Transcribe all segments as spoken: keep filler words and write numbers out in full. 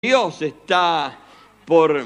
Dios está por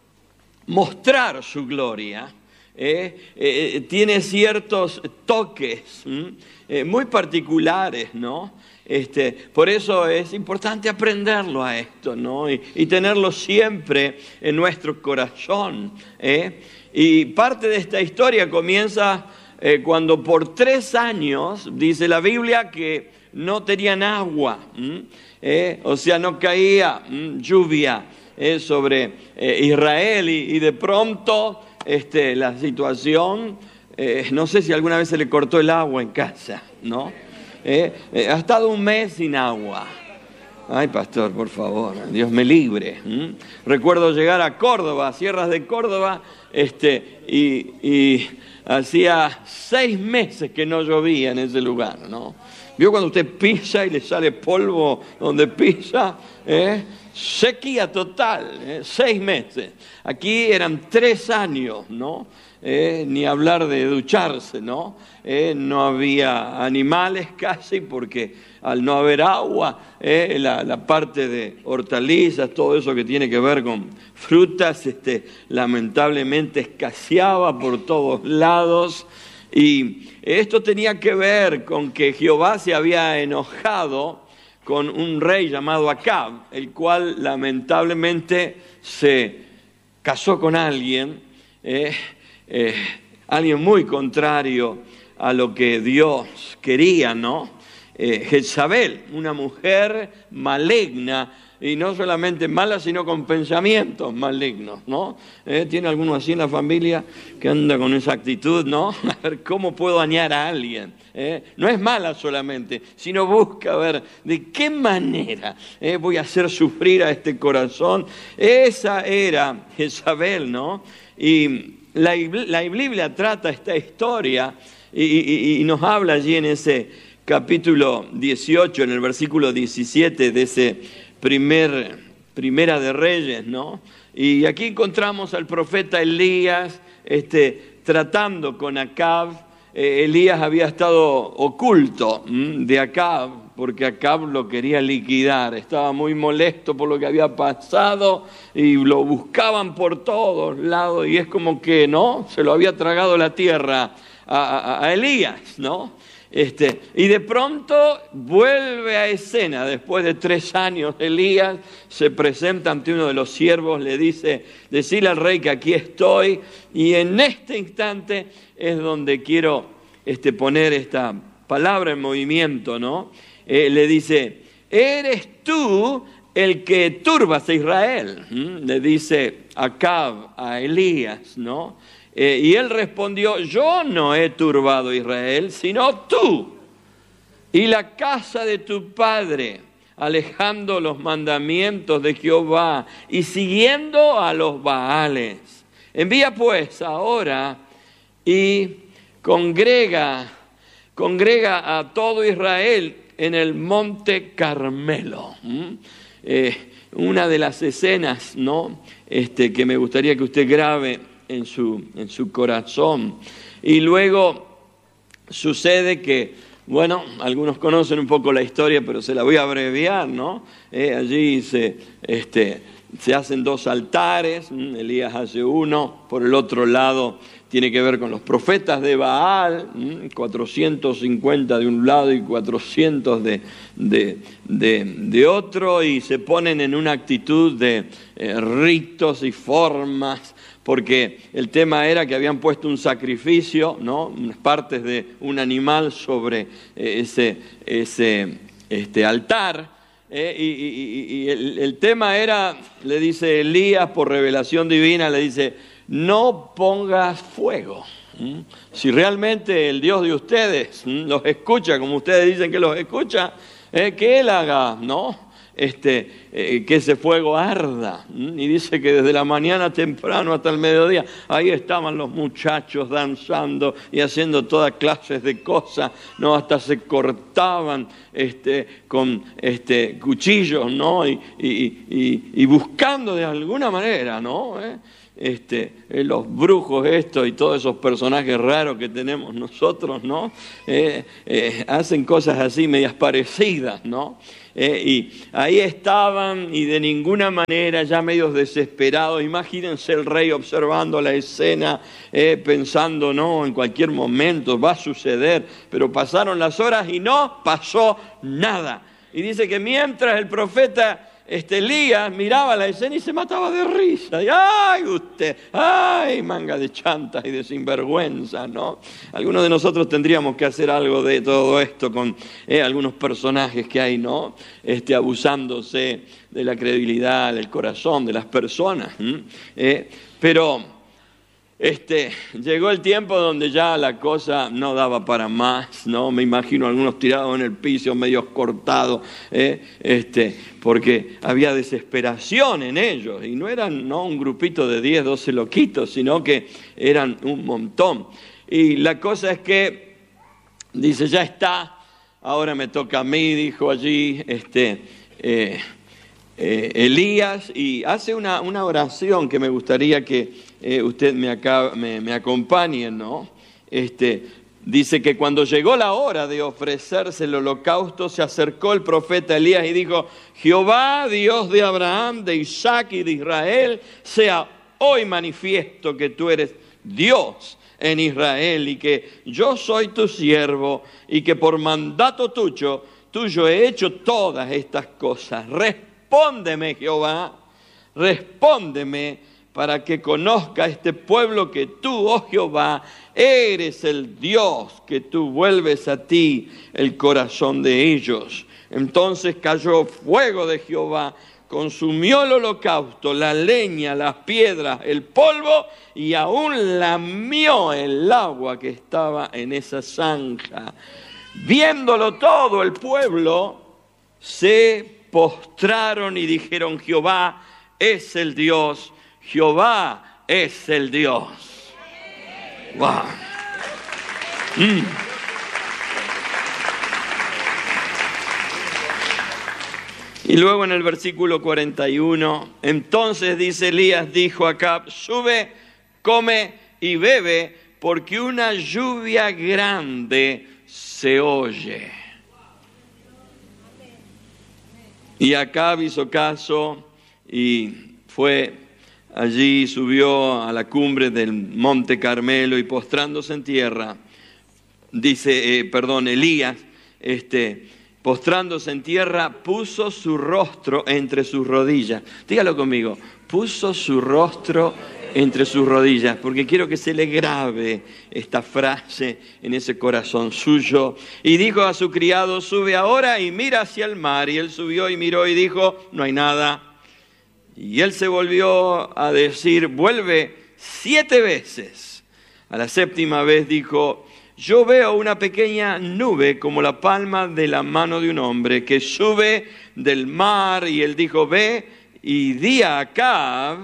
mostrar su gloria, eh, eh, tiene ciertos toques eh, muy particulares, ¿no? Este, por eso es importante aprenderlo a esto, ¿no? Y, y tenerlo siempre en nuestro corazón, ¿eh? Y parte de esta historia comienza eh, cuando por tres años, dice la Biblia, que no tenían agua, ¿eh? O sea, no caía ¿m? lluvia ¿eh? sobre eh, Israel y, y de pronto este, la situación, eh, no sé si alguna vez se le cortó el agua en casa, ¿no? Eh, eh, ha estado un mes sin agua. Ay, pastor, por favor, Dios me libre. ¿Mm? Recuerdo llegar a Córdoba, a Sierras de Córdoba, este, y, y hacía seis meses que no llovía en ese lugar, ¿no? ¿Vio cuando usted pisa y le sale polvo donde pisa? ¿Eh? Sequía total, ¿eh? Seis meses. Aquí eran tres años, ¿no? Eh, ni hablar de ducharse, ¿no? Eh, no había animales casi porque al no haber agua, eh, la, la parte de hortalizas, todo eso que tiene que ver con frutas, este, lamentablemente escaseaba por todos lados. Y esto tenía que ver con que Jehová se había enojado con un rey llamado Acab, el cual lamentablemente se casó con alguien, eh, eh, alguien muy contrario a lo que Dios quería, ¿no? Eh, Jezabel, una mujer maligna, y no solamente mala, sino con pensamientos malignos, ¿no? Eh, ¿Tiene alguno así en la familia que anda con esa actitud, no? A ver, ¿cómo puedo dañar a alguien? Eh, no es mala solamente, sino busca ver de qué manera eh, voy a hacer sufrir a este corazón. Esa era Jezabel, ¿no? Y la, la Biblia trata esta historia y, y, y nos habla allí en ese capítulo dieciocho, en el versículo diecisiete de ese Primer, primera de Reyes, ¿no? Y aquí encontramos al profeta Elías este, tratando con Acab. Eh, Elías había estado oculto ¿m? de Acab, porque Acab lo quería liquidar. Estaba muy molesto por lo que había pasado y lo buscaban por todos lados. Y es como que, ¿no? Se lo había tragado la tierra a, a, a Elías, ¿no? Este, y de pronto vuelve a escena, después de tres años, Elías se presenta ante uno de los siervos, le dice, decile al rey que aquí estoy, y en este instante es donde quiero este, poner esta palabra en movimiento, ¿no? Eh, le dice, ¿eres tú el que turbas a Israel? ¿Mm? Le dice Acab a Elías, ¿no? Eh, y él respondió, yo no he turbado a Israel, sino tú y la casa de tu padre, alejando los mandamientos de Jehová y siguiendo a los Baales. Envía pues ahora y congrega, congrega a todo Israel en el monte Carmelo. ¿Mm? Eh, una de las escenas, ¿no? este, que me gustaría que usted grabe en su, en su corazón. Y luego sucede que, bueno, algunos conocen un poco la historia, pero se la voy a abreviar, ¿no? Eh, allí se, este, se hacen dos altares, Elías hace uno, por el otro lado tiene que ver con los profetas de Baal, cuatrocientos cincuenta de un lado y cuatrocientos de, de, de, de otro, y se ponen en una actitud de eh, ritos y formas, porque el tema era que habían puesto un sacrificio, ¿no? Unas partes de un animal sobre ese, ese este altar, eh, y, y, y el, el tema era, le dice Elías por revelación divina, le dice, no pongas fuego. ¿Mm? Si realmente el Dios de ustedes ¿m? los escucha, como ustedes dicen que los escucha, eh, que Él haga, ¿no? Este, eh, que ese fuego arda. Y dice que desde la mañana temprano hasta el mediodía, ahí estaban los muchachos danzando y haciendo todas clases de cosas, ¿no? Hasta se cortaban este, con este, cuchillos, ¿no? Y, y, y, y buscando de alguna manera, ¿no? ¿Eh? Este, eh, los brujos estos y todos esos personajes raros que tenemos nosotros, ¿no? Eh, eh, hacen cosas así medias parecidas, ¿no? Eh, y ahí estaban y de ninguna manera ya medios desesperados. Imagínense el rey observando la escena, eh, pensando, no, en cualquier momento va a suceder, pero pasaron las horas y no pasó nada. Y dice que mientras el profeta Este Elías miraba la escena y se mataba de risa. Y, ¡ay, usted! ¡Ay, manga de chantas y de sinvergüenza! ¿No? Algunos de nosotros tendríamos que hacer algo de todo esto con eh, algunos personajes que hay, ¿no? Este, abusándose de la credibilidad, del corazón de las personas. Eh, pero... Este, llegó el tiempo donde ya la cosa no daba para más, ¿no? Me imagino algunos tirados en el piso, medios cortados, ¿eh? este, porque había desesperación en ellos. Y no eran no un grupito de diez, doce loquitos, sino que eran un montón. Y la cosa es que, dice, ya está, ahora me toca a mí, dijo allí este, eh, eh, Elías, y hace una, una oración que me gustaría que Eh, usted me, acá, me, me acompañe, ¿no? Este, dice que cuando llegó la hora de ofrecerse el holocausto, se acercó el profeta Elías y dijo: Jehová, Dios de Abraham, de Isaac y de Israel, sea hoy manifiesto que tú eres Dios en Israel y que yo soy tu siervo y que por mandato tuyo, tuyo he hecho todas estas cosas. Respóndeme, Jehová, respóndeme, para que conozca este pueblo que tú, oh Jehová, eres el Dios, que tú vuelves a ti el corazón de ellos. Entonces cayó fuego de Jehová, consumió el holocausto, la leña, las piedras, el polvo, y aún lamió el agua que estaba en esa zanja. Viéndolo todo el pueblo, se postraron y dijeron: Jehová es el Dios, Jehová es el Dios. Wow. Mm. Y luego en el versículo cuarenta y uno, entonces dice Elías, dijo a Acab: sube, come y bebe, porque una lluvia grande se oye. Y Acab hizo caso y fue allí, subió a la cumbre del monte Carmelo y postrándose en tierra, dice, eh, perdón, Elías, este, postrándose en tierra, puso su rostro entre sus rodillas. Dígalo conmigo, puso su rostro entre sus rodillas, porque quiero que se le grabe esta frase en ese corazón suyo. Y dijo a su criado: sube ahora y mira hacia el mar. Y él subió y miró y dijo: no hay nada. Y él se volvió a decir: vuelve siete veces. A la séptima vez dijo: yo veo una pequeña nube como la palma de la mano de un hombre que sube del mar. Y él dijo: ve y di a Acab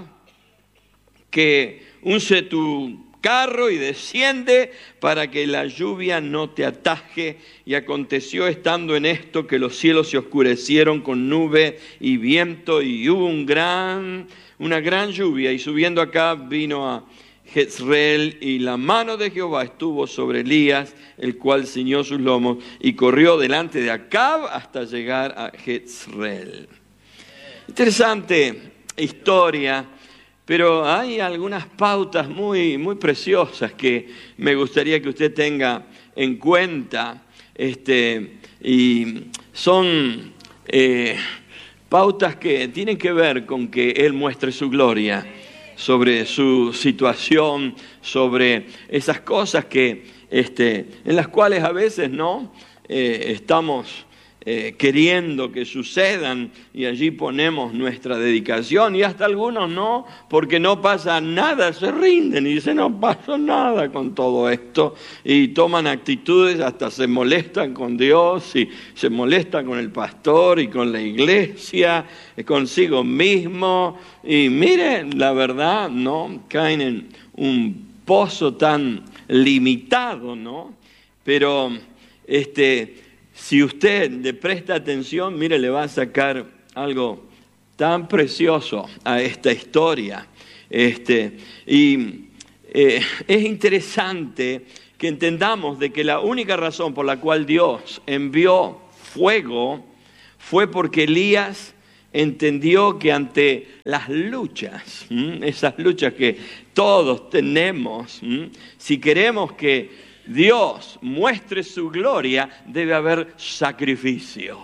que unce tu carro y desciende para que la lluvia no te ataje. Y aconteció estando en esto que los cielos se oscurecieron con nube y viento y hubo un gran, una gran lluvia. Y subiendo acá vino a Jezreel y la mano de Jehová estuvo sobre Elías, el cual ciñó sus lomos y corrió delante de Acab hasta llegar a Jezreel. Interesante historia. Pero hay algunas pautas muy, muy preciosas que me gustaría que usted tenga en cuenta. Este, y son eh, pautas que tienen que ver con que Él muestre su gloria sobre su situación, sobre esas cosas que, este, en las cuales a veces no eh, estamos Eh, queriendo que sucedan, y allí ponemos nuestra dedicación, y hasta algunos no, porque no pasa nada, se rinden y dicen: no pasa nada con todo esto, y toman actitudes, hasta se molestan con Dios y se molestan con el pastor y con la iglesia, consigo mismo, y miren, la verdad, no caen en un pozo tan limitado, ¿no? Pero este si usted le presta atención, mire, le va a sacar algo tan precioso a esta historia. Este, y eh, es interesante que entendamos de que la única razón por la cual Dios envió fuego fue porque Elías entendió que ante las luchas, ¿m? esas luchas que todos tenemos, ¿m? si queremos que Dios muestre su gloria, debe haber sacrificio.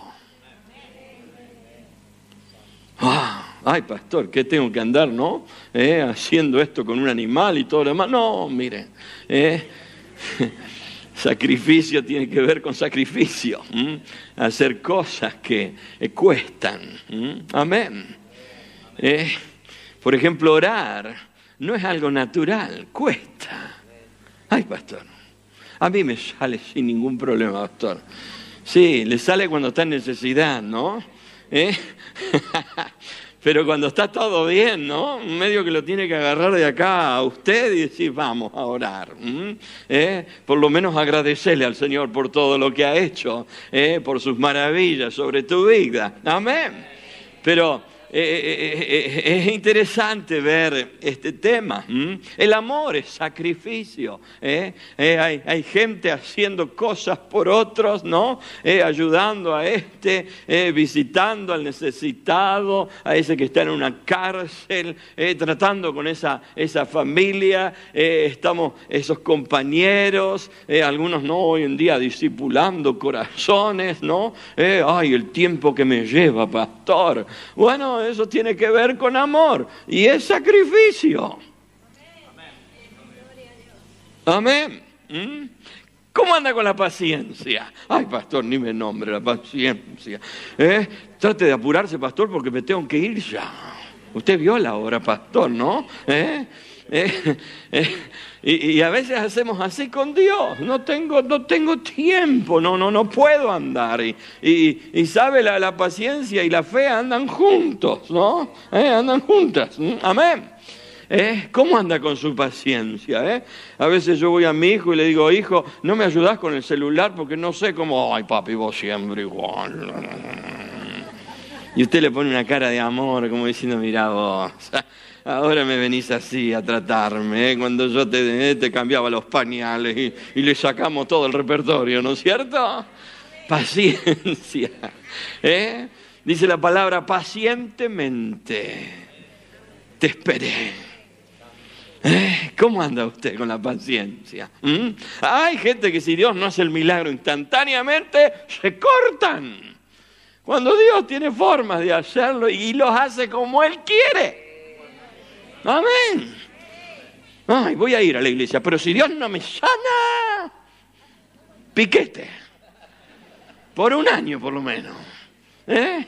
Ah, ay, pastor, ¿qué tengo que andar, no? ¿Eh? Haciendo esto con un animal y todo lo demás. No, mire, eh, sacrificio tiene que ver con sacrificio. ¿m? Hacer cosas que eh, cuestan. ¿m? Amén. Eh, por ejemplo, orar no es algo natural, cuesta. Ay, pastor, a mí me sale sin ningún problema, pastor. Sí, le sale cuando está en necesidad, ¿no? ¿Eh? Pero cuando está todo bien, ¿no? Medio que lo tiene que agarrar de acá a usted y decir, vamos a orar. ¿Mm? ¿Eh? Por lo menos agradecerle al Señor por todo lo que ha hecho, ¿eh? Por sus maravillas sobre tu vida. Amén. Pero eh, eh, eh, es interesante ver este tema. ¿Mm? El amor es sacrificio. ¿eh? Eh, hay, hay gente haciendo cosas por otros, ¿no? Eh, ayudando a este, eh, visitando al necesitado, a ese que está en una cárcel, eh, tratando con esa, esa familia. Eh, estamos esos compañeros, eh, algunos no hoy en día discipulando corazones, ¿no? Eh, ay, el tiempo que me lleva, pastor. Bueno, eso tiene que ver con amor y es sacrificio. Amén. ¿Mm? ¿Cómo anda con la paciencia? Ay, pastor, ni me nombre la paciencia. ¿Eh? Trate de apurarse, pastor, porque me tengo que ir ya. Usted vio la hora, pastor, ¿no? ¿Eh? ¿Eh? ¿Eh? Y, y a veces hacemos así con Dios. No tengo, no tengo tiempo, no, no, no puedo andar. Y, y, y sabe, la, la paciencia y la fe andan juntos, ¿no? ¿Eh? Andan juntas. Amén. ¿Eh? ¿Cómo anda con su paciencia? ¿eh? A veces yo voy a mi hijo y le digo, hijo, ¿no me ayudás con el celular? Porque no sé cómo... Ay, papi, vos siempre igual. Y usted le pone una cara de amor, como diciendo, mirá vos... Ahora me venís así a tratarme, ¿eh? Cuando yo te, te cambiaba los pañales y, y le sacamos todo el repertorio, ¿no es cierto? Paciencia. ¿eh? Dice la palabra, pacientemente te esperé. ¿Eh? ¿Cómo anda usted con la paciencia? ¿Mm? Hay gente que si Dios no hace el milagro instantáneamente, se cortan. Cuando Dios tiene formas de hacerlo y los hace como Él quiere. Amén. Ay, voy a ir a la iglesia, pero si Dios no me sana, piquete. Por un año por lo menos. ¿Eh?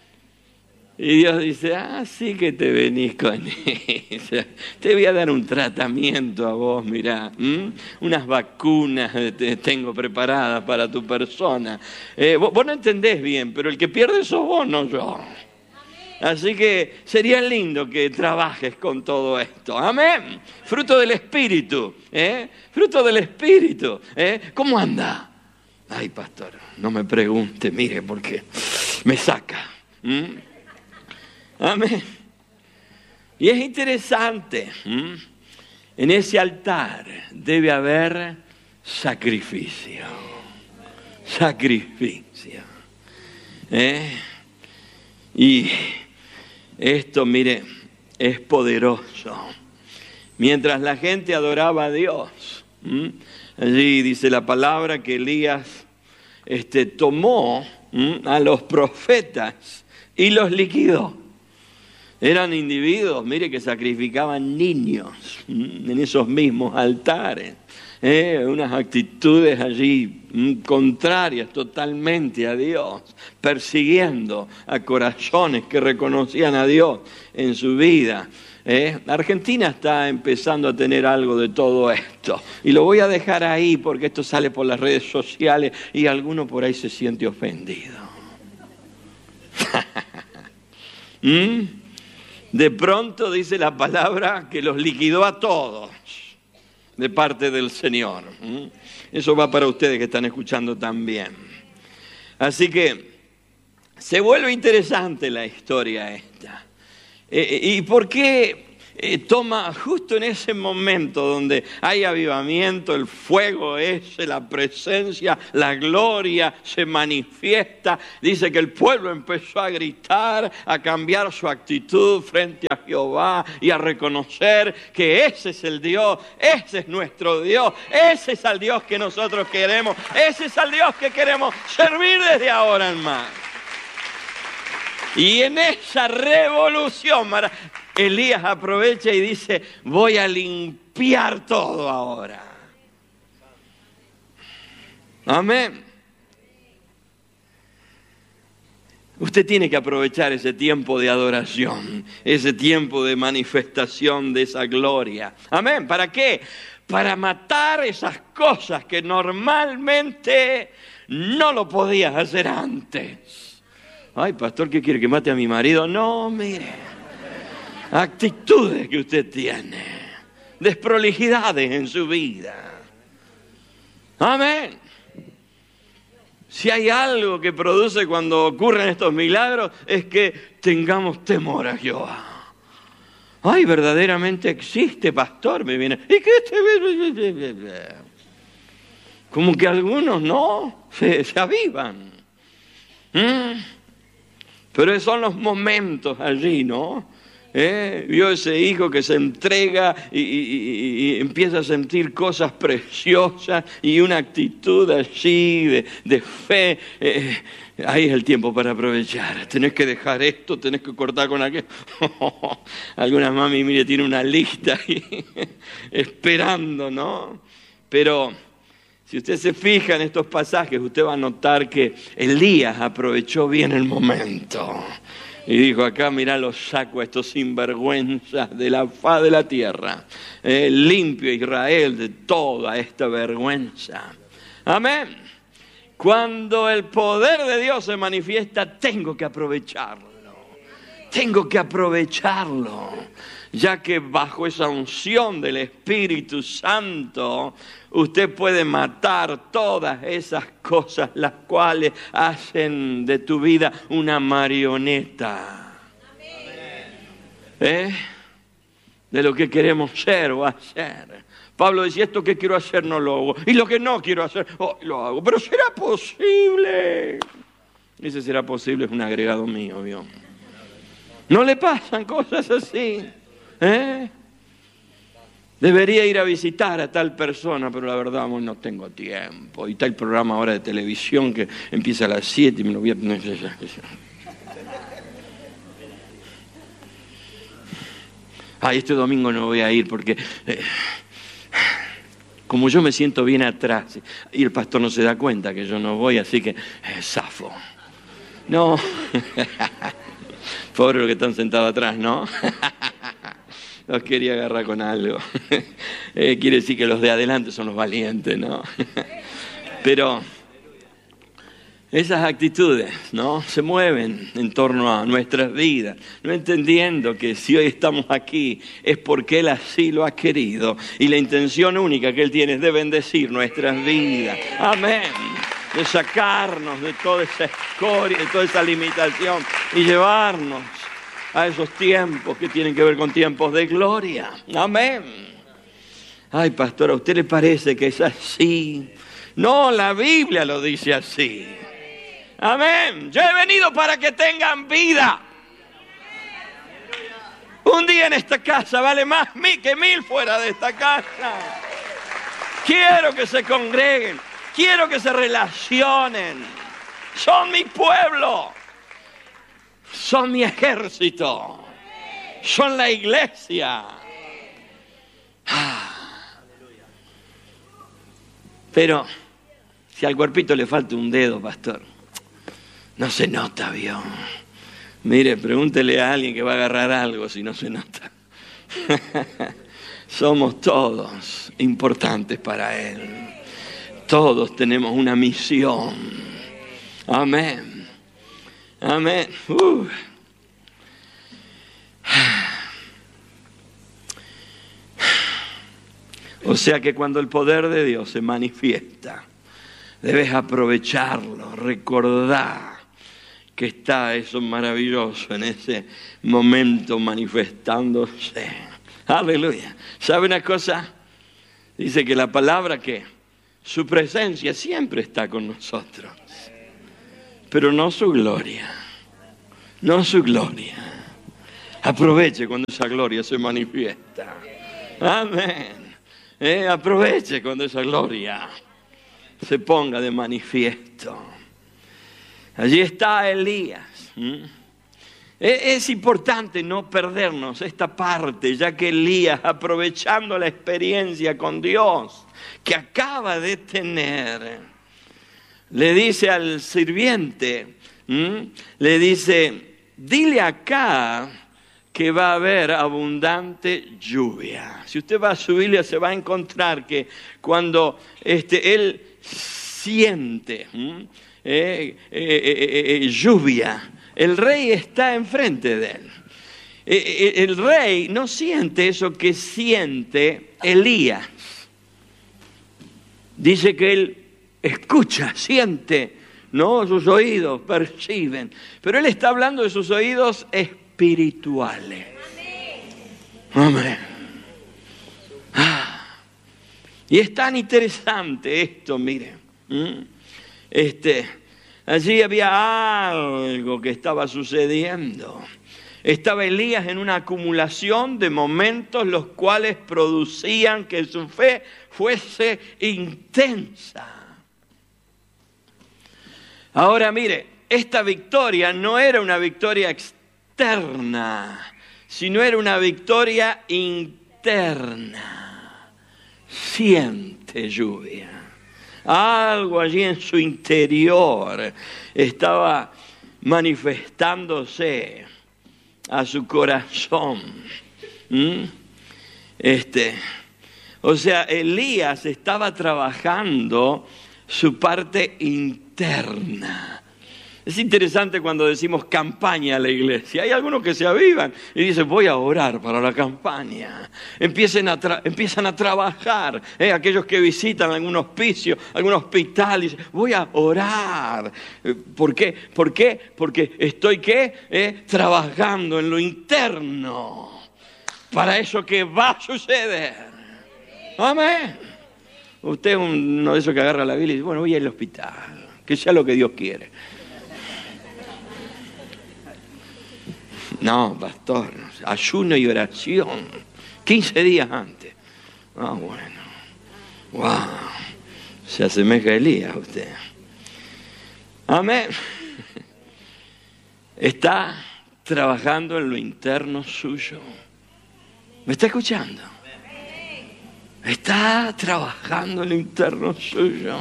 Y Dios dice, ah, sí que te venís con ella. Te voy a dar un tratamiento a vos, mirá. ¿m? Unas vacunas te tengo preparadas para tu persona. Eh, vos, vos no entendés bien, pero el que pierde sos vos, no yo. Así que sería lindo que trabajes con todo esto. Amén. Fruto del Espíritu. ¿eh? Fruto del Espíritu. ¿eh? ¿Cómo anda? Ay, pastor, no me pregunte, mire, porque me saca. ¿Mm? Amén. Y es interesante. ¿Mm? En ese altar debe haber sacrificio. Sacrificio. ¿Eh? Y esto, mire, es poderoso. Mientras la gente adoraba a Dios, ¿m? allí dice la palabra que Elías este, tomó ¿m? a los profetas y los liquidó. Eran individuos, mire, que sacrificaban niños ¿m? en esos mismos altares. Eh, unas actitudes allí mm, contrarias totalmente a Dios, persiguiendo a corazones que reconocían a Dios en su vida. Eh, Argentina está empezando a tener algo de todo esto y lo voy a dejar ahí porque esto sale por las redes sociales y alguno por ahí se siente ofendido. ¿Mm? De pronto dice la palabra que los liquidó a todos. De parte del Señor. Eso va para ustedes que están escuchando también. Así que se vuelve interesante la historia esta. ¿Y por qué eh, toma justo en ese momento donde hay avivamiento, el fuego ese, la presencia, la gloria se manifiesta. Dice que el pueblo empezó a gritar, a cambiar su actitud frente a Jehová y a reconocer que ese es el Dios, ese es nuestro Dios, ese es el Dios que nosotros queremos, ese es el Dios que queremos servir desde ahora en más. Y en esa revolución, Elías aprovecha y dice, voy a limpiar todo ahora. Amén. Usted tiene que aprovechar ese tiempo de adoración, ese tiempo de manifestación de esa gloria. Amén. ¿Para qué? Para matar esas cosas que normalmente no lo podías hacer antes. Ay, pastor, ¿qué quiere? ¿Que mate a mi marido? No, mire. Actitudes que usted tiene. Desprolijidades en su vida. Amén. Si hay algo que produce cuando ocurren estos milagros, es que tengamos temor a Jehová. Ay, verdaderamente existe, pastor, me viene. ¿Y qué te... Como que algunos no, se, se avivan. ¿Mm? Pero son los momentos allí, ¿no? ¿Eh? Vio ese hijo que se entrega y, y, y, y empieza a sentir cosas preciosas y una actitud así de, de fe. Eh, ahí es el tiempo para aprovechar. Tenés que dejar esto, tenés que cortar con aquello. Algunas mami, mire, tiene una lista ahí esperando, ¿no? Pero si usted se fija en estos pasajes, usted va a notar que Elías aprovechó bien el momento. Y dijo, acá mirá, los saco a estos sinvergüenzas de la faz de la tierra. Eh, limpio a Israel de toda esta vergüenza. Amén. Cuando el poder de Dios se manifiesta, tengo que aprovecharlo. Tengo que aprovecharlo. Ya que bajo esa unción del Espíritu Santo, usted puede matar todas esas cosas las cuales hacen de tu vida una marioneta. ¿Eh? De lo que queremos ser o hacer. Pablo decía, esto que quiero hacer no lo hago. Y lo que no quiero hacer, oh, lo hago. Pero ¿será posible? Ese será posible es un agregado mío, ¿vio? ¿No le pasan cosas así? ¿Eh? Debería ir a visitar a tal persona, pero la verdad no tengo tiempo. Y está el programa ahora de televisión que empieza a las siete y me lo voy a... Ay, este domingo no voy a ir porque... Eh, como yo me siento bien atrás y el pastor no se da cuenta que yo no voy, así que eh, zafo. No. Pobre los que están sentados atrás, ¿no? Los quería agarrar con algo. Eh, quiere decir que los de adelante son los valientes, ¿no? Pero esas actitudes, ¿no? Se mueven en torno a nuestras vidas, no entendiendo que si hoy estamos aquí es porque Él así lo ha querido y la intención única que Él tiene es de bendecir nuestras vidas. Amén. De sacarnos de toda esa escoria, de toda esa limitación y llevarnos a esos tiempos que tienen que ver con tiempos de gloria. Amén. Ay, pastor, ¿a usted le parece que es así? No, la Biblia lo dice así. Amén. Yo he venido para que tengan vida. Un día en esta casa vale más que mil fuera de esta casa. Quiero que se congreguen. Quiero que se relacionen. Son mi pueblo. Son mi ejército. Son la iglesia. Pero si al cuerpito le falta un dedo, pastor, no se nota, ¿vio? Mire, pregúntele a alguien que va a agarrar algo si no se nota. Somos todos importantes para Él. Todos tenemos una misión. Amén. Amén. Uh. O sea que cuando el poder de Dios se manifiesta, debes aprovecharlo, recordar que está eso maravilloso en ese momento manifestándose. Aleluya. ¿Sabe una cosa? Dice que la palabra que su presencia siempre está con nosotros, pero no su gloria, no su gloria. Aproveche cuando esa gloria se manifiesta. Amén. Eh, aproveche cuando esa gloria se ponga de manifiesto. Allí está Elías. ¿Mm? Es importante no perdernos esta parte, ya que Elías, aprovechando la experiencia con Dios que acaba de tener, le dice al sirviente, ¿m? le dice, dile acá que va a haber abundante lluvia. Si usted va a su Biblia se va a encontrar que cuando este, él siente ¿m? Eh, eh, eh, eh, lluvia, el rey está enfrente de él. El rey no siente eso que siente Elías. Dice que él escucha, siente, ¿no? Sus oídos perciben. Pero él está hablando de sus oídos espirituales. Amén. Ah. Y es tan interesante esto, miren. ¿Mm? Este... Allí había algo que estaba sucediendo. Estaba Elías en una acumulación de momentos los cuales producían que su fe fuese intensa. Ahora mire, esta victoria no era una victoria externa, sino era una victoria interna. Siente lluvia. Algo allí en su interior estaba manifestándose a su corazón. ¿Mm? Este, o sea, Elías estaba trabajando su parte interna. Es interesante cuando decimos campaña a la iglesia. Hay algunos que se avivan y dicen, voy a orar para la campaña. Empiecen a tra- empiezan a trabajar. ¿eh? Aquellos que visitan algún hospicio, algún hospital, dicen, voy a orar. ¿Por qué? ¿Por qué? Porque estoy, ¿qué? ¿Eh? Trabajando en lo interno. Para eso que va a suceder. Amén. Usted es uno de esos que agarra la Biblia y dice, bueno, voy al hospital. Que sea lo que Dios quiere. No, pastor, ayuno y oración, quince días antes. Ah, bueno, wow, se asemeja a Elías usted. Amén. Está trabajando en lo interno suyo. ¿Me está escuchando? Está trabajando en lo interno suyo.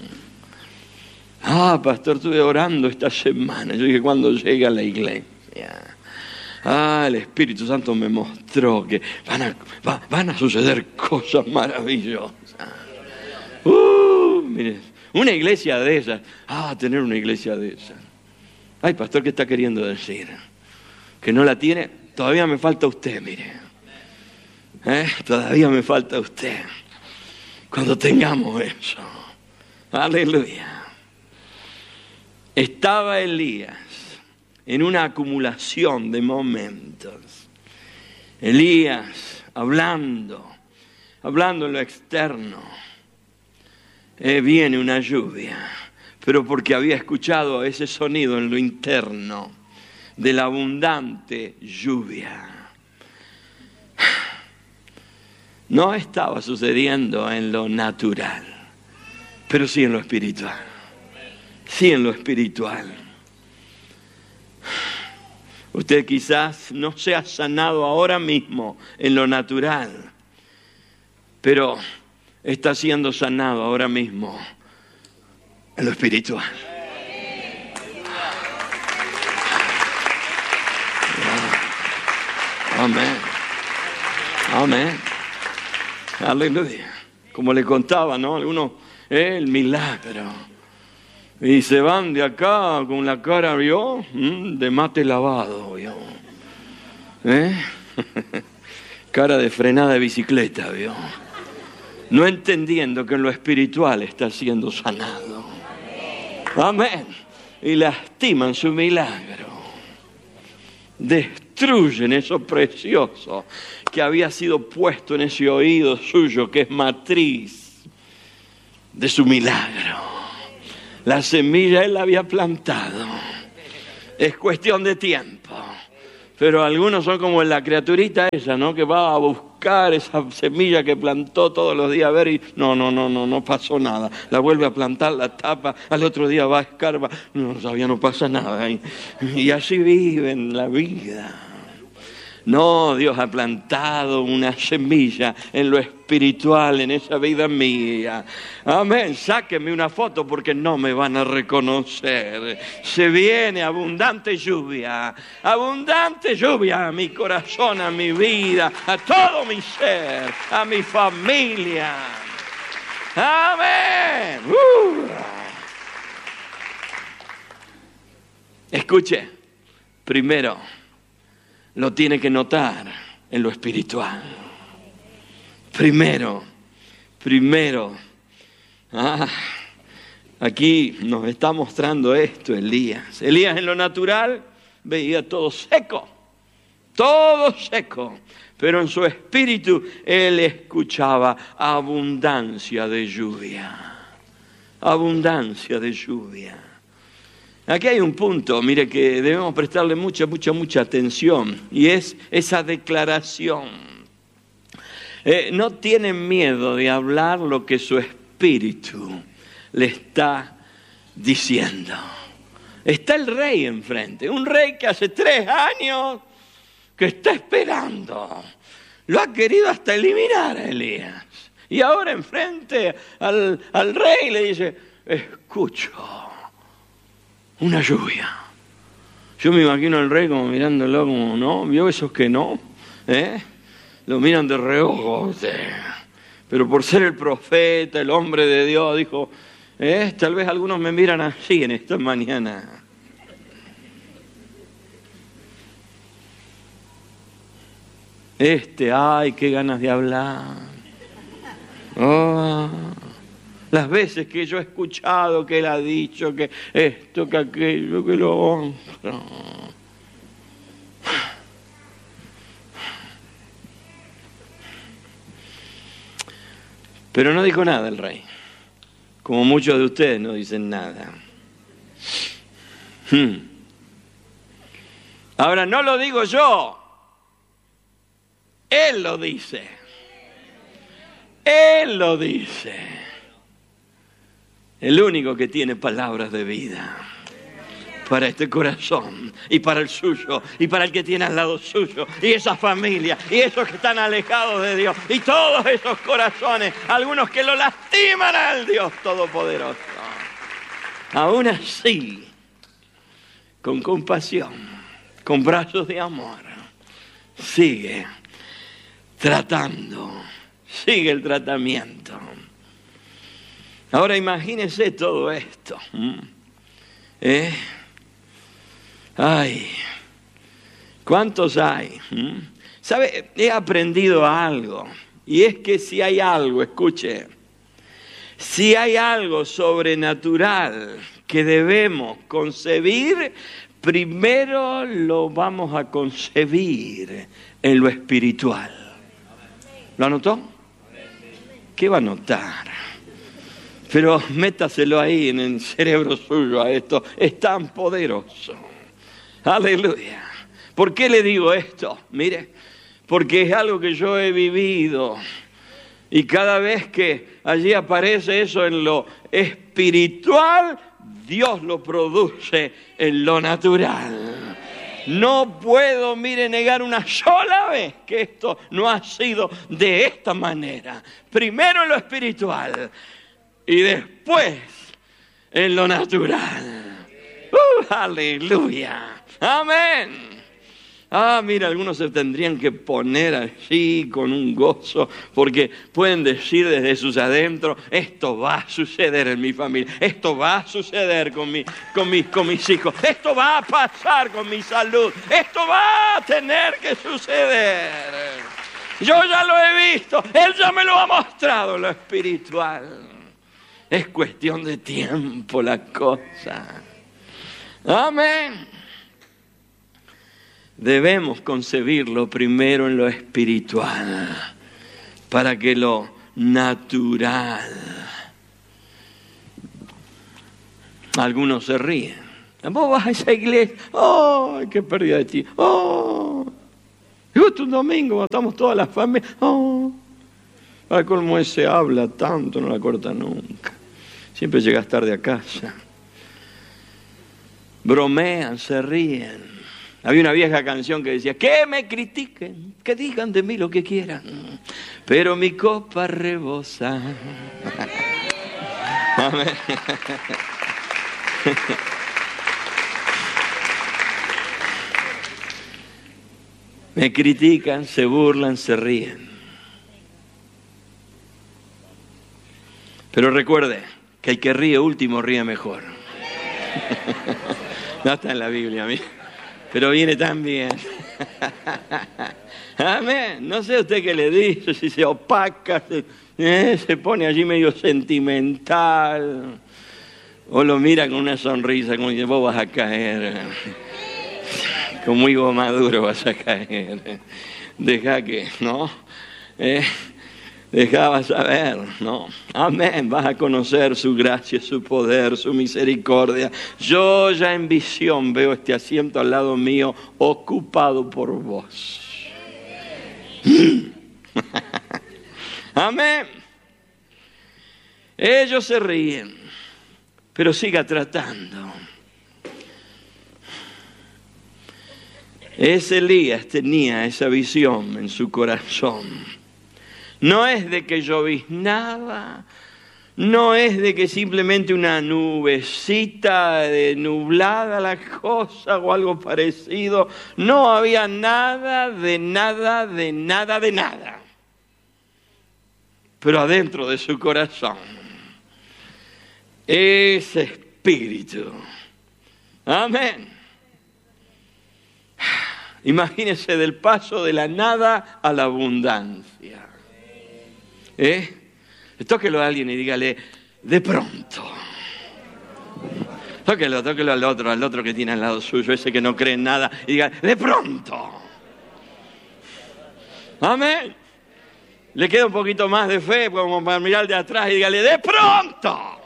Ah, pastor, estuve orando esta semana. Yo dije, ¿cuándo llega a la iglesia? Ah, el Espíritu Santo me mostró que van a, va, van a suceder cosas maravillosas. Uh, mire, una iglesia de esas. Ah, tener una iglesia de esas. Ay, pastor, ¿qué está queriendo decir? ¿Que no la tiene? Todavía me falta usted, mire. ¿Eh? Todavía me falta usted. Cuando tengamos eso. Aleluya. Estaba Elías en una acumulación de momentos. Elías hablando, hablando en lo externo. Eh, viene una lluvia, pero porque había escuchado ese sonido en lo interno de la abundante lluvia. No estaba sucediendo en lo natural, pero sí en lo espiritual. Sí en lo espiritual. Usted quizás no sea sanado ahora mismo en lo natural, pero está siendo sanado ahora mismo en lo espiritual. Amén. Amén. Aleluya. Como le contaba, ¿no? Algunos, eh, el milagro. Y se van de acá con la cara, ¿vio? De mate lavado, ¿vio? ¿Eh? Cara de frenada de bicicleta, ¿vio? No entendiendo que en lo espiritual está siendo sanado. Amén. Y lastiman su milagro. destruyen eso precioso que había sido puesto en ese oído suyo, que es matriz de su milagro. La semilla Él la había plantado. Es cuestión de tiempo. Pero algunos son como la criaturita esa, ¿no? Que va a buscar esa semilla que plantó todos los días a ver y no, no, no, no, no pasó nada. La vuelve a plantar, la tapa, al otro día va a escarba, no, todavía no pasa nada. Y, y así viven la vida. No, Dios ha plantado una semilla en lo espiritual, en esa vida mía. Amén. Sáquenme una foto porque no me van a reconocer. Se viene abundante lluvia, abundante lluvia a mi corazón, a mi vida, a todo mi ser, a mi familia. Amén. Uh. Escuche, primero lo tiene que notar en lo espiritual. Primero, primero. Ah, aquí nos está mostrando esto Elías. Elías en lo natural veía todo seco, todo seco. Pero en su espíritu él escuchaba abundancia de lluvia. Abundancia de lluvia. Aquí hay un punto, mire, que debemos prestarle mucha, mucha, mucha atención, y es esa declaración. Eh, no tienen miedo de hablar lo que su espíritu le está diciendo. Está el rey enfrente, un rey que hace tres años que está esperando. Lo ha querido hasta eliminar a Elías. Y ahora enfrente al, al rey le dice, escucho una lluvia. Yo me imagino al rey como mirándolo como, ¿no? ¿Vio esos que no? ¿Eh? Lo miran de reojo. Pero por ser el profeta, el hombre de Dios, dijo, ¿eh? Tal vez algunos me miran así en esta mañana. Este, ay, qué ganas de hablar. Oh, las veces que yo he escuchado que él ha dicho que esto, que aquello, que lo otro. Pero no dijo nada el rey, como muchos de ustedes no dicen nada. Hmm. Ahora, no lo digo yo, él lo dice. Él lo dice. El único que tiene palabras de vida para este corazón y para el suyo y para el que tiene al lado suyo y esa familia y esos que están alejados de Dios y todos esos corazones, algunos que lo lastiman al Dios Todopoderoso. Aún así, con compasión, con brazos de amor, sigue tratando, sigue el tratamiento. Ahora imagínense todo esto. ¿Eh? Ay, ¿cuántos hay? ¿Sabe? He aprendido algo. Y es que si hay algo, escuche, si hay algo sobrenatural que debemos concebir, primero lo vamos a concebir en lo espiritual. ¿Lo anotó? ¿Qué va a notar? Pero métaselo ahí en el cerebro suyo a esto. Es tan poderoso. Aleluya. ¿Por qué le digo esto? Mire, porque es algo que yo he vivido. Y cada vez que allí aparece eso en lo espiritual, Dios lo produce en lo natural. No puedo, mire, negar una sola vez que esto no ha sido de esta manera. Primero en lo espiritual y después en lo natural. ¡Uh, aleluya! ¡Amén! Ah, mira, algunos se tendrían que poner así con un gozo, porque pueden decir desde sus adentros, esto va a suceder en mi familia, esto va a suceder con, mi, con, mis, con mis hijos, esto va a pasar con mi salud, esto va a tener que suceder. Yo ya lo he visto, Él ya me lo ha mostrado, lo espiritual. Es cuestión de tiempo la cosa. Amén. debemos concebirlo primero en lo espiritual, para que lo natural. Algunos se ríen. Vos vas a esa iglesia, ¡oh, qué pérdida de tiempo! ¡Oh! Y justo un domingo, estamos todas las familias, ¡oh! Para colmo ese habla tanto, no la corta nunca. Siempre llegas tarde a casa. Bromean, se ríen. Había una vieja canción que decía, que me critiquen, que digan de mí lo que quieran, pero mi copa rebosa. Amén. Me critican, se burlan, se ríen. Pero recuerde que el que ríe último ríe mejor. No está en la Biblia, amigo, pero viene tan bien. Amén. No sé usted qué le dice, si se opaca, se, eh, se pone allí medio sentimental, o lo mira con una sonrisa, como dice, vos vas a caer. Como higo maduro vas a caer. Deja que, ¿no? Eh, deja, vas a ver, ¿no? Amén, vas a conocer su gracia, su poder, su misericordia. Yo ya en visión veo este asiento al lado mío ocupado por vos. Amén. Ellos se ríen, pero siga tratando. Ese Elías tenía esa visión en su corazón. No es de que lloviznaba, no es de que simplemente una nubecita de nublada la cosa o algo parecido. No había nada de nada, de nada, de nada. Pero adentro de su corazón, ese espíritu. Amén. Imagínese del paso de la nada a la abundancia. ¿Eh? Tóquelo a alguien y dígale, de pronto. Tóquelo, tóquelo al otro, al otro que tiene al lado suyo, ese que no cree en nada, y diga, de pronto. Amén. Le queda un poquito más de fe, como para mirar de atrás y dígale, de pronto.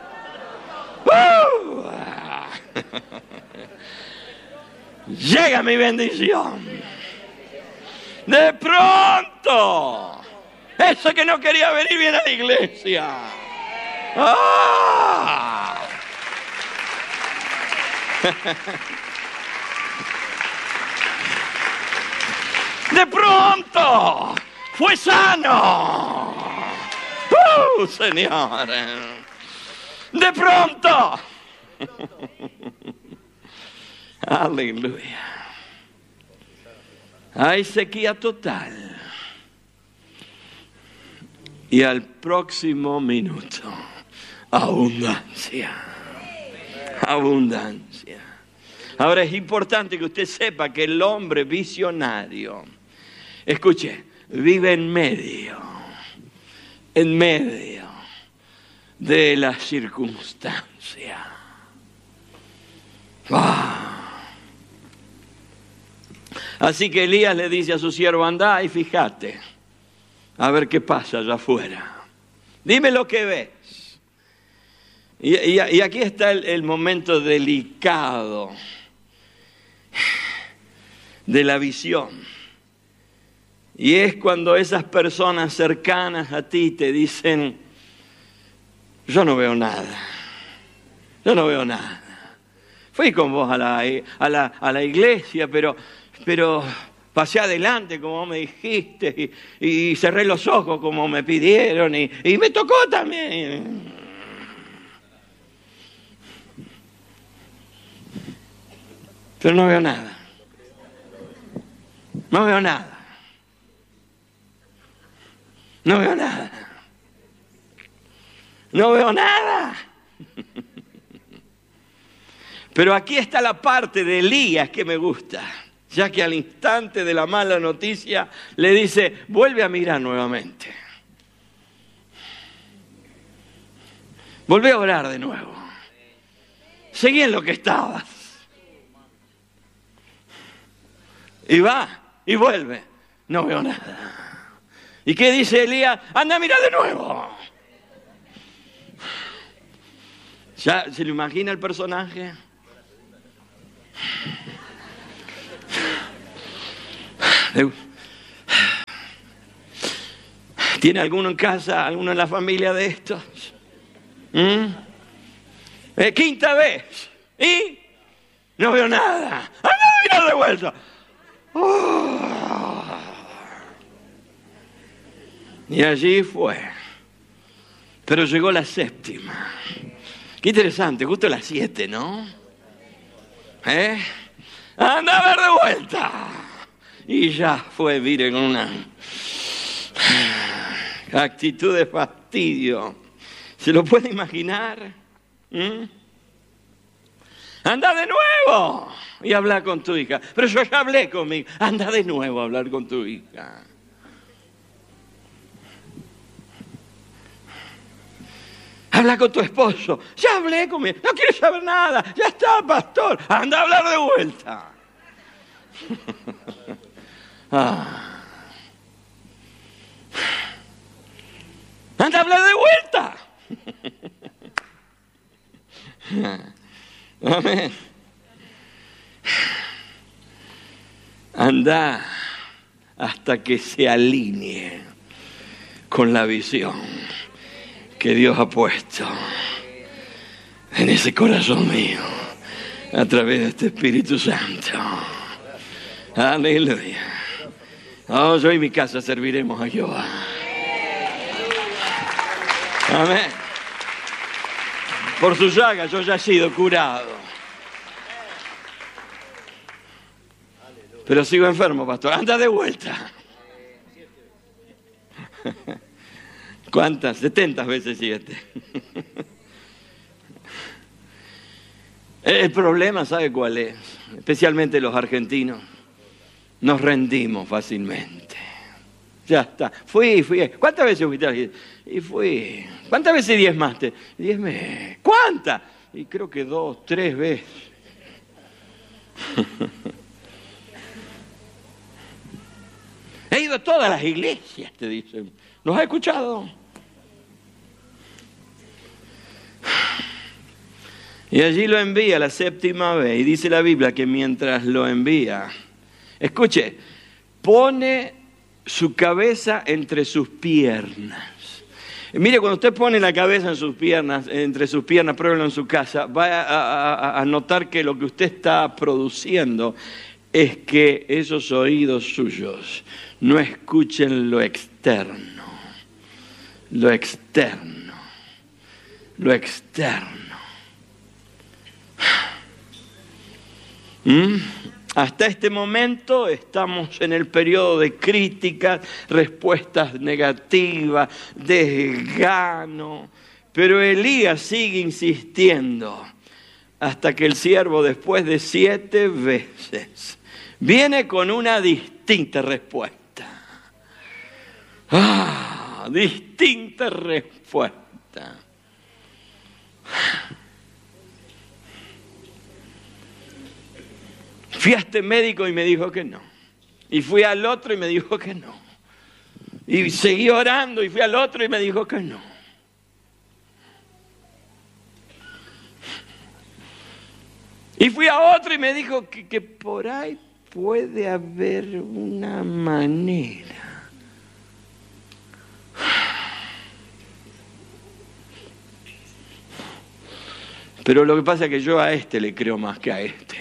¡Uh! Llega mi bendición. De pronto. Ese que no quería venir viene a la iglesia. ¡Ah! De pronto fue sano. ¡Uh, Señor! De pronto. Aleluya. Hay sequía total. Y al próximo minuto, abundancia. Abundancia. Ahora es importante que usted sepa que el hombre visionario, escuche, vive en medio, en medio de la circunstancia. ¡Wow! Así que Elías le dice a su siervo, anda y fíjate, a ver qué pasa allá afuera. Dime lo que ves. Y, y, y aquí está el, el momento delicado de la visión. Y es cuando esas personas cercanas a ti te dicen, yo no veo nada, yo no veo nada. Fui con vos a la, a la, a la iglesia, pero, pero pasé adelante como vos me dijiste y, y cerré los ojos como me pidieron y, y me tocó también. Pero no veo nada. No veo nada. No veo nada. No veo nada. Pero aquí está la parte de Elías que me gusta, ya que al instante de la mala noticia le dice, vuelve a mirar nuevamente. Volvé a orar de nuevo. Seguí en lo que estabas. Y va, y vuelve. No veo nada. ¿Y qué dice Elías? Anda, mira de nuevo. ¿Ya se lo imagina el personaje? ¿Tiene alguno en casa, alguno en la familia de estos? ¿Mm? Eh, quinta vez. ¿Y? No veo nada. ¡Anda, mira de vuelta! Oh. Y allí fue. Pero llegó la séptima. Qué interesante, justo las siete, ¿no? ¿Eh? Anda a ver de vuelta. Y ya fue, mire, con una actitud de fastidio. ¿Se lo puede imaginar? ¿Mm? Anda de nuevo y habla con tu hija. Pero yo ya hablé conmigo. Anda de nuevo a hablar con tu hija. Habla con tu esposo. Ya hablé conmigo. No quiero saber nada. Ya está, pastor. Anda a hablar de vuelta. ah. Anda a hablar de vuelta. Amén. Anda hasta que se alinee con la visión que Dios ha puesto en ese corazón mío a través de este Espíritu Santo. Aleluya. Oh, yo y mi casa serviremos a Jehová. Amén. Por su llaga yo ya he sido curado. Pero sigo enfermo, pastor. Anda de vuelta. ¿Cuántas? setenta veces siete. El problema, ¿sabe cuál es? Especialmente los argentinos. Nos rendimos fácilmente. Ya está. Fui, fui. ¿Cuántas veces fuiste a la iglesia? Y fui. ¿Cuántas veces diezmaste? Diezme. ¿Cuántas? Y creo que dos, tres veces. He ido a todas las iglesias, te dicen. ¿Los has escuchado? Y allí lo envía la séptima vez. Y dice la Biblia que mientras lo envía, escuche, pone su cabeza entre sus piernas. Mire, cuando usted pone la cabeza en sus piernas, entre sus piernas, pruébelo en su casa, va a, a, a notar que lo que usted está produciendo es que esos oídos suyos no escuchen lo externo, lo externo, lo externo. ¿Mm? Hasta este momento estamos en el periodo de críticas, respuestas negativas, desgano, pero Elías sigue insistiendo hasta que el siervo, después de siete veces, viene con una distinta respuesta. Ah, distinta respuesta. Fui a este médico y me dijo que no. Y fui al otro y me dijo que no. Y seguí orando y fui al otro y me dijo que no. Y fui a otro y me dijo que, que por ahí puede haber una manera. Pero lo que pasa es que yo a este le creo más que a este.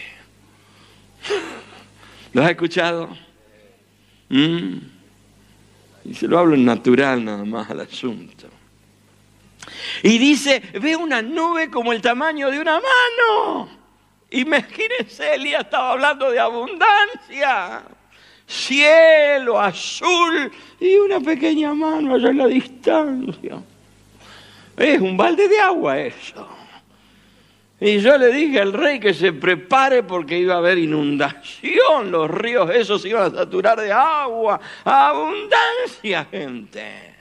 ¿Lo has escuchado? ¿Mm? Y se lo hablo en natural nada más al asunto. Y dice, ve una nube como el tamaño de una mano. Imagínense, Elías estaba hablando de abundancia. Cielo azul y una pequeña mano allá en la distancia. Es un balde de agua eso. Y yo le dije al rey que se prepare porque iba a haber inundación. Los ríos esos se iban a saturar de agua. Abundancia, gente.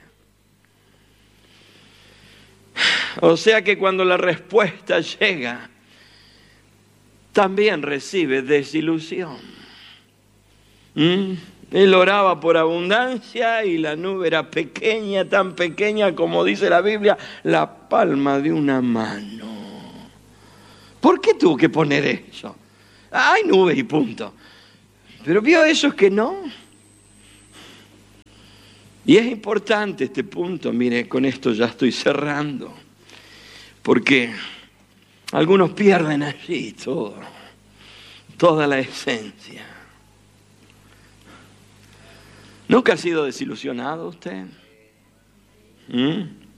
O sea que cuando la respuesta llega, también recibe desilusión. ¿Mm? Él oraba por abundancia y la nube era pequeña, tan pequeña como dice la Biblia, la palma de una mano. ¿Por qué tuvo que poner eso? Hay nubes y punto. Pero vio esos que no. Y es importante este punto, mire, con esto ya estoy cerrando, porque algunos pierden allí todo, toda la esencia. ¿Nunca ha sido desilusionado usted? ¿Mm?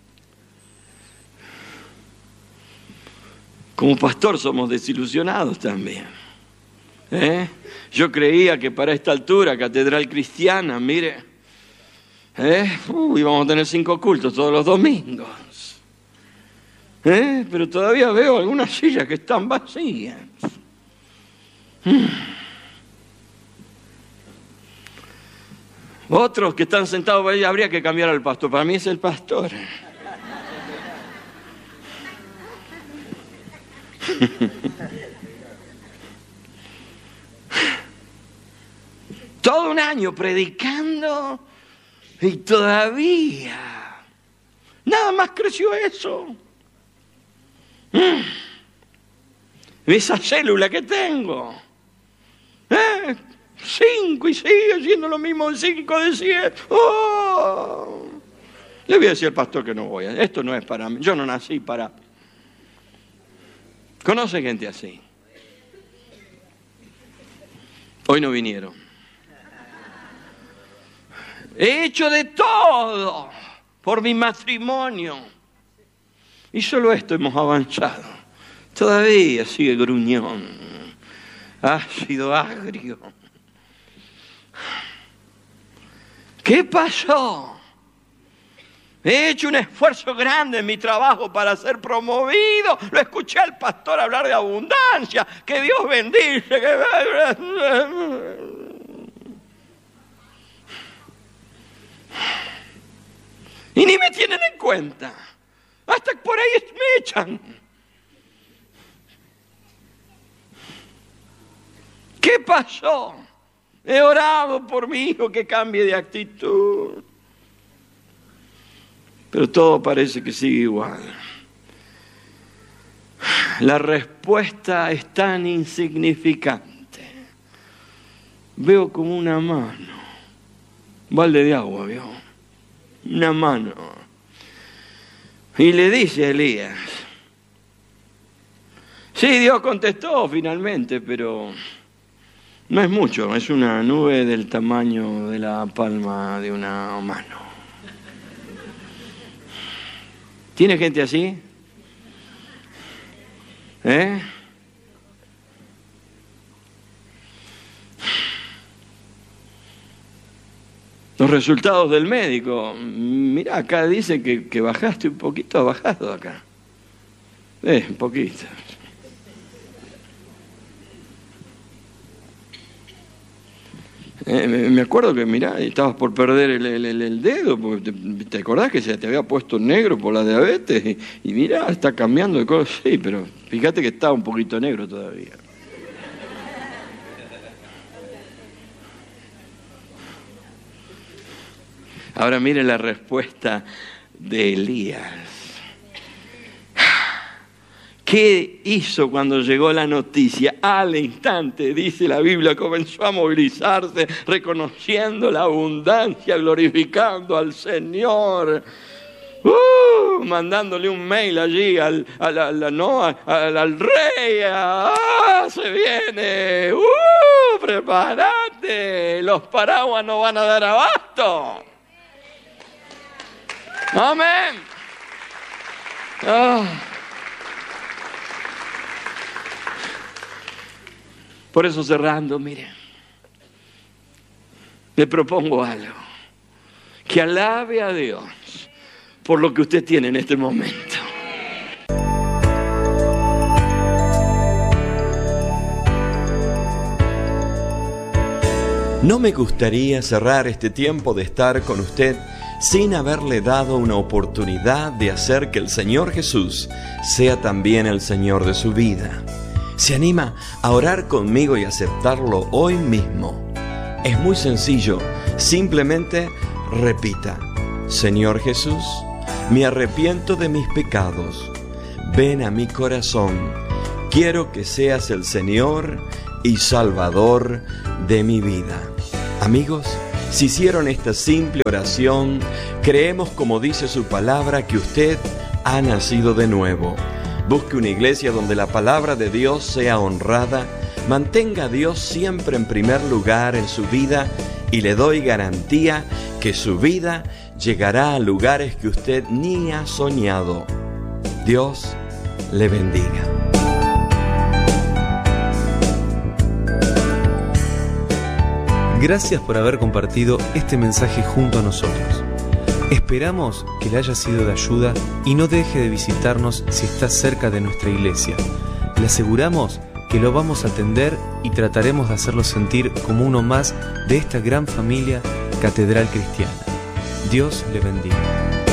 Como pastor somos desilusionados también. ¿Eh? Yo creía que para esta altura, Catedral Cristiana, mire, ¿eh? uh, íbamos a tener cinco cultos todos los domingos. ¿Eh? Pero todavía veo algunas sillas que están vacías. Mm. Otros que están sentados por ahí, habría que cambiar al pastor. Para mí es el pastor. Todo un año predicando y todavía nada más creció eso. Mm. Esa célula que tengo. ¿Eh? Cinco y sigue siendo lo mismo, cinco de siete. ¡Oh! Le voy a decir al pastor que no voy. Esto no es para mí. Yo no nací para... ¿Conoce gente así? Hoy no vinieron. He hecho de todo por mi matrimonio. Y solo esto hemos avanzado. Todavía sigue gruñón. Ácido, agrio. ¿Qué pasó? He hecho un esfuerzo grande en mi trabajo para ser promovido. Lo escuché al pastor hablar de abundancia. Que Dios bendice. Que... Y ni me tienen en cuenta. Hasta que por ahí me echan. ¿Qué pasó? He orado por mi hijo que cambie de actitud. Pero todo parece que sigue igual. La respuesta es tan insignificante. Veo como una mano. Balde de agua, veo. Una mano. Y le dice a Elías. Sí, Dios contestó finalmente, pero... no es mucho, es una nube del tamaño de la palma de una mano. ¿Tiene gente así? ¿Eh? Los resultados del médico. Mira, acá dice que, que bajaste un poquito, has bajado acá. Eh, un poquito. Eh, me acuerdo que, mirá, estabas por perder el, el, el dedo, porque te, te acordás que se te había puesto negro por la diabetes, y, y mirá, está cambiando de color, sí, pero fíjate que está un poquito negro todavía. Ahora mire la respuesta de Elías. ¿Qué hizo cuando llegó la noticia? Al instante, dice la Biblia, comenzó a movilizarse, reconociendo la abundancia, glorificando al Señor. Uh, mandándole un mail allí al, al, al, no, al, al rey. ¡Ah, se viene! Uh, ¡Prepárate! Los paraguas no van a dar abasto. ¡Amén! Oh. Por eso, cerrando, mire, le propongo algo, que alabe a Dios por lo que usted tiene en este momento. No me gustaría cerrar este tiempo de estar con usted sin haberle dado una oportunidad de hacer que el Señor Jesús sea también el Señor de su vida. ¿Se anima a orar conmigo y aceptarlo hoy mismo? Es muy sencillo, simplemente repita: Señor Jesús, me arrepiento de mis pecados, ven a mi corazón, quiero que seas el Señor y Salvador de mi vida. Amigos, si hicieron esta simple oración, creemos, como dice su palabra, que usted ha nacido de nuevo. Busque una iglesia donde la palabra de Dios sea honrada, mantenga a Dios siempre en primer lugar en su vida y le doy garantía que su vida llegará a lugares que usted ni ha soñado. Dios le bendiga. Gracias por haber compartido este mensaje junto a nosotros. Esperamos que le haya sido de ayuda y no deje de visitarnos si está cerca de nuestra iglesia. Le aseguramos que lo vamos a atender y trataremos de hacerlo sentir como uno más de esta gran familia Catedral Cristiana. Dios le bendiga.